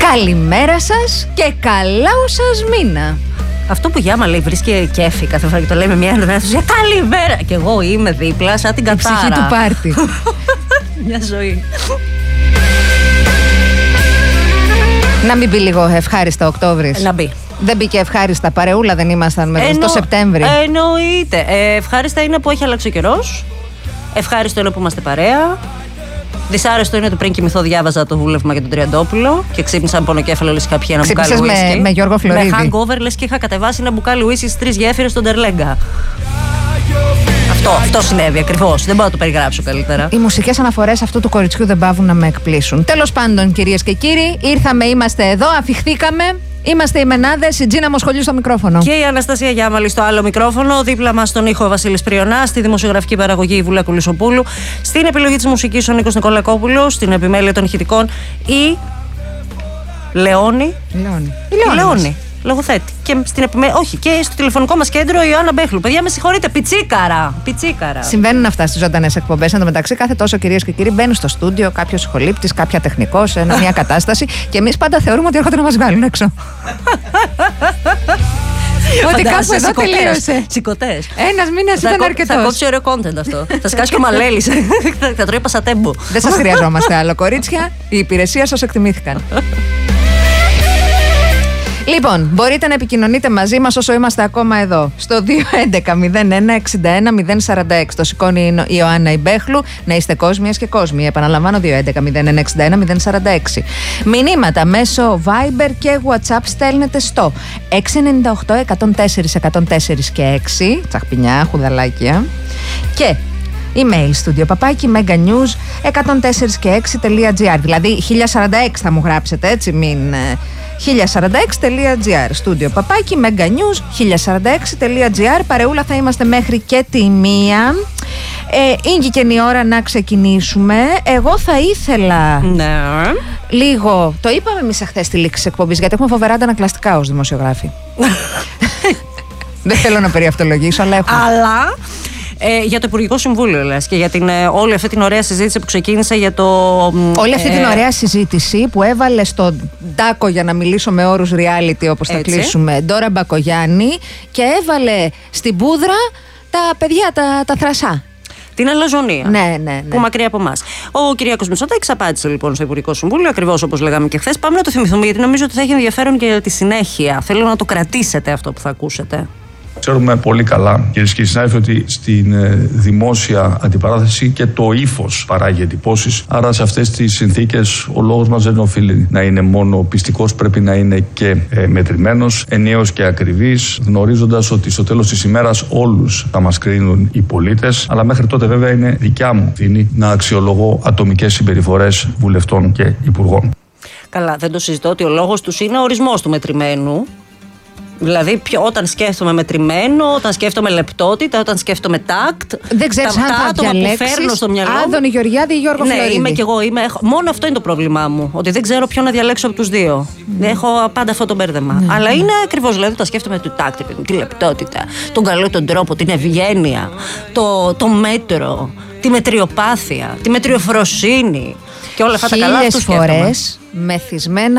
Καλημέρα σας και καλά σας μήνα. Αυτό που Γιάμα λέει βρίσκει κέφι κάθε φορά και το λέει με μια ενθουσία. Καλημέρα! Και εγώ είμαι δίπλα σαν την κατάρα. Η ψυχή του πάρτι. Μια ζωή. Να μην μπει λίγο ευχάριστα Οκτώβρης. Να μπει. Δεν μπήκε ευχάριστα. Παρεούλα δεν ήμασταν με το Σεπτέμβρη. Εννοείται. Ευχάριστα είναι που έχει αλλάξει ο καιρός. Ευχάριστο είναι που είμαστε παρέα. Δυσάρεστο είναι ότι πριν κοιμηθώ διάβαζα το βούλευμα για τον Τριαντόπουλο και ξύπνησα με πονοκέφαλο, λες κάποια ένα μπουκάλι ουίσκι. Με Γιώργο Φλωρίδη. Με hangover, λες και είχα κατεβάσει ένα μπουκάλι ουίσκι στις 3 γέφυρες στον Τερλέγκα. Αυτό συνέβη ακριβώς. Δεν μπορώ να το περιγράψω καλύτερα. Οι μουσικές αναφορές αυτού του κοριτσιού δεν παύουν να με εκπλήσουν. Τέλος πάντων, κυρίες και κύριοι, ήρθαμε, είμαστε εδώ, αφιχθήκαμε. Είμαστε οι Μενάδες, η Τζίνα Μοσχολιού στο μικρόφωνο. Και η Αναστασία Γιάμαλη στο άλλο μικρόφωνο. Δίπλα μας στον ήχο ο Βασίλης Πριονάς, στη δημοσιογραφική παραγωγή η Βουλά Κουλισοπούλου, στην επιλογή της μουσικής ο Νίκος Νικολακόπουλος, στην επιμέλεια των ηχητικών η Λεόνη. Λεόνη. Λογοθέτη. Και και στο τηλεφωνικό μας κέντρο η Ιωάννα Μπέχλου. Παιδιά, με συγχωρείτε, πιτσίκαρα. Συμβαίνουν αυτά στις ζωντανές εκπομπές. Εν τω μεταξύ, κάθε τόσο, κυρίες και κύριοι, μπαίνουν στο στούντιο κάποιος σχολήπτης, κάποια τεχνικός, μια κατάσταση και εμείς πάντα θεωρούμε ότι έρχονται να μας βγάλουν έξω. Ότι κάπου εδώ τελείωσε. Τσικωτές. Ένας μήνας ήταν αρκετός. Θα κόψει ωραίο content αυτό. Θα σκάσει και ο Μαλέλης. Θα τρώει πασατέμπο. Δεν σας χρειαζόμαστε άλλο, κορίτσια. Η υπηρεσία σας εκτιμήθηκαν. Λοιπόν, μπορείτε να επικοινωνείτε μαζί μας όσο είμαστε ακόμα εδώ. Στο 211-01-61-046. Το σηκώνει η Ιωάννα Ιμπέχλου. Να είστε κόσμιες και κόσμοι. Επαναλαμβάνω, 211-01-61-046. Μηνύματα μέσω Viber και WhatsApp στέλνετε στο 698-104-104 και 6. Τσαχπινιά, χουδαλάκια. Και email studio papaki-meganews 104 και 6.gr. Δηλαδή 1046 θα μου γράψετε, έτσι, μην... 1046.gr. Στούντιο παπάκι, Mega News 1046.gr. Παρεούλα θα είμαστε μέχρι και τη 1. Ήγηκε η ώρα να ξεκινήσουμε. Εγώ θα ήθελα λίγο. Το είπαμε εμείς χθες στη λήξη της εκπομπής, γιατί έχουμε φοβερά αντανακλαστικά ως δημοσιογράφοι. Δεν θέλω να περιαυτολογήσω, αλλά έχουμε. Για το Υπουργικό Συμβούλιο, λες, και για όλη αυτή την ωραία συζήτηση που ξεκίνησε για το. Όλη αυτή την ωραία συζήτηση που έβαλε στον τάκο, για να μιλήσω με όρους reality, όπως θα κλείσουμε, Ντόρα Μπακογιάννη, και έβαλε στην πούδρα τα παιδιά, τα θρασά. Την αλαζονία. Ναι. Που μακριά από εμάς. Ο Κυριάκος Μητσοτάκης απάντησε λοιπόν στο Υπουργικό Συμβούλιο, ακριβώς όπως λέγαμε και χθες. Πάμε να το θυμηθούμε, γιατί νομίζω ότι θα έχει ενδιαφέρον και για τη συνέχεια. Θέλω να το κρατήσετε αυτό που θα ακούσετε. Ξέρουμε πολύ καλά, κυρίες και συνάδελφοι, ότι στην δημόσια αντιπαράθεση και το ύφος παράγει εντυπώσεις. Άρα, σε αυτές τις συνθήκες, ο λόγος μας δεν οφείλει να είναι μόνο πιστικός, πρέπει να είναι και μετρημένος, ενιαίος και ακριβής, γνωρίζοντας ότι στο τέλος της ημέρας όλους θα μας κρίνουν οι πολίτες. Αλλά μέχρι τότε, βέβαια, είναι δικιά μου ευθύνη να αξιολογώ ατομικές συμπεριφορές βουλευτών και υπουργών. Καλά, δεν το συζητώ ότι ο λόγος τους είναι ο ορισμός του μετρημένου. Δηλαδή, όταν σκέφτομαι μετρημένο, όταν σκέφτομαι λεπτότητα, όταν σκέφτομαι τάκτ. Δεν ξέρεις αν θα διαλέξεις Άδωνη Γεωργιάδη ή Γιώργο Φλωρίδη. Ναι, είμαι κι εγώ. Μόνο αυτό είναι το πρόβλημά μου. Ότι δεν ξέρω ποιον να διαλέξω από τους δύο. Έχω πάντα αυτό το μπέρδεμα. Αλλά είναι ακριβώς, δηλαδή, όταν σκέφτομαι του τάκτ, τη λεπτότητα, τον καλό τον τρόπο, την ευγένεια, το μέτρο, τη μετριοπάθεια, τη μετριοφροσύνη και όλα αυτά τα καλά. Χίλιες φορές μεθυσμένα